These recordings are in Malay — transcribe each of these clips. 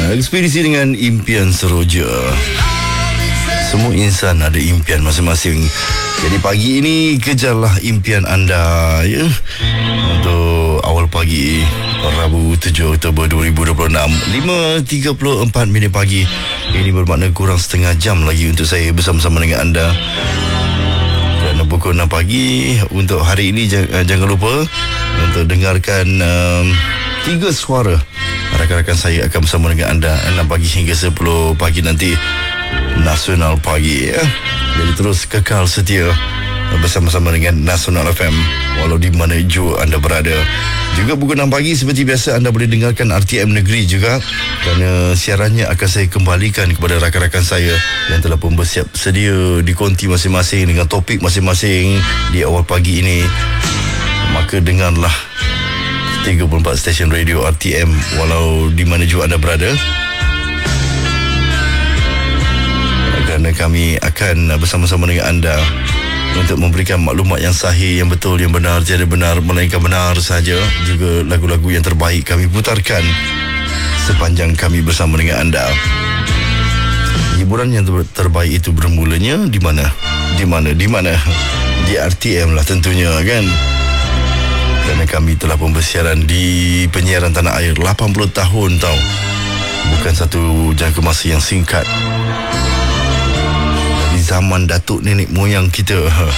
Ekspedisi dengan impian seroja. Semua insan ada impian masing-masing. Jadi pagi ini kejarlah impian anda ya. Untuk awal pagi Rabu 7 Oktober 2026 5.34 minit pagi. Ini bermakna kurang setengah jam lagi untuk saya bersama-sama dengan anda. Dan pukul 6 pagi untuk hari ini jangan lupa untuk dengarkan 3 suara. Rakan-rakan saya akan bersama dengan anda 6 pagi hingga 10 pagi nanti. Nasional Pagi ya. Jadi terus kekal setia bersama-sama dengan Nasional FM walau di mana jua anda berada. Juga pukul 6 pagi seperti biasa anda boleh dengarkan RTM Negeri juga, kerana siarannya akan saya kembalikan kepada rakan-rakan saya yang telah pun bersiap sedia di konti masing-masing dengan topik masing-masing di awal pagi ini. Maka dengarlah 34 stesen radio RTM walau di mana jua anda berada, kerana kami akan bersama-sama dengan anda untuk memberikan maklumat yang sahih, yang betul, yang benar, tiada benar melainkan benar saja. Juga lagu-lagu yang terbaik kami putarkan sepanjang kami bersama dengan anda. Hiburan yang terbaik itu bermulanya di mana? Di RTM lah tentunya kan. Kerana kami telah pun bersiaran di penyiaran tanah air 80 tahun tau. Bukan satu jangka masa yang singkat. Di zaman datuk nenek moyang kita,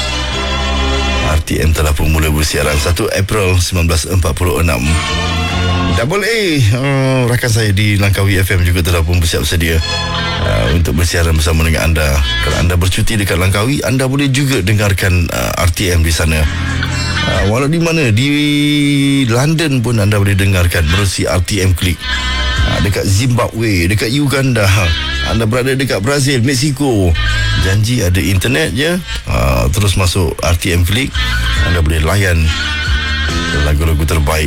RTM telah pun mula bersiaran 1 April 1946. Double A, rakan saya di Langkawi FM juga telah pun bersiap sedia untuk bersiaran bersama dengan anda. Kalau anda bercuti dekat Langkawi, anda boleh juga dengarkan RTM di sana. Walau di mana, di London pun anda boleh dengarkan melalui RTM Klik. Dekat Zimbabwe, dekat Uganda, anda berada dekat Brazil, Mexico, janji ada internet je, terus masuk RTM Klik, anda boleh layan lagu-lagu terbaik.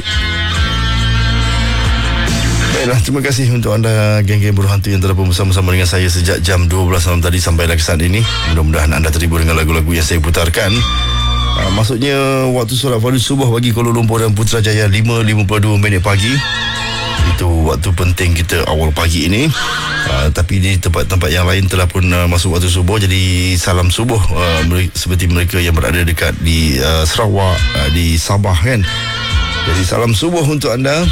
Baiklah, terima kasih untuk anda geng-geng buruh hantu yang telah bersama-sama dengan saya sejak jam 12 malam tadi sampai lagi saat ini. Mudah-mudahan anda terhibur dengan lagu-lagu yang saya putarkan. Maksudnya waktu solat fardu subuh bagi Kuala Lumpur dan Putrajaya 5.52 minit pagi. Itu waktu penting kita awal pagi ini. Tapi di tempat-tempat yang lain telah pun masuk waktu subuh. Jadi salam subuh seperti mereka yang berada dekat di Sarawak, di Sabah kan. Jadi salam subuh untuk anda.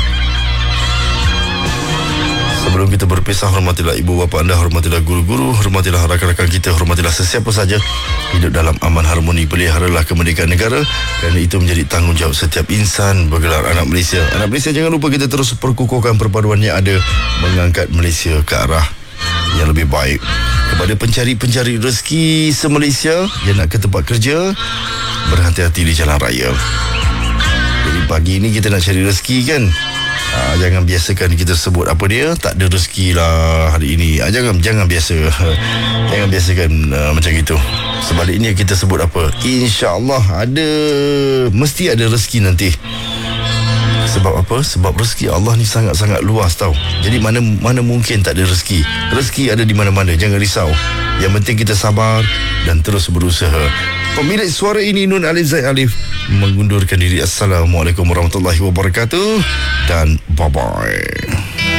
Sebelum kita berpisah, hormatilah ibu bapa anda, hormatilah guru-guru, hormatilah rakan-rakan kita, hormatilah sesiapa saja. Hidup dalam aman harmoni, peliharalah kemerdekaan negara, kerana itu menjadi tanggungjawab setiap insan bergelar anak Malaysia. Anak Malaysia, jangan lupa kita terus perkukuhkan perpaduan yang ada, mengangkat Malaysia ke arah yang lebih baik. Kepada pencari-pencari rezeki se-Malaysia yang nak ke tempat kerja, berhati-hati di jalan raya. Jadi pagi ini kita nak cari rezeki kan. Jangan biasakan kita sebut apa dia, tak ada rezeki lah hari ini. Jangan biasa. Jangan biasakan macam itu. Sebaliknya kita sebut apa, InsyaAllah ada, mesti ada rezeki nanti. Sebab apa? Sebab rezeki Allah ni sangat-sangat luas tau. Jadi mana mungkin tak ada rezeki. Rezeki ada di mana-mana, jangan risau. Yang penting kita sabar dan terus berusaha. Pemilik suara ini Nun Alif Zaid Alif mengundurkan diri. Assalamualaikum warahmatullahi wabarakatuh dan bye-bye.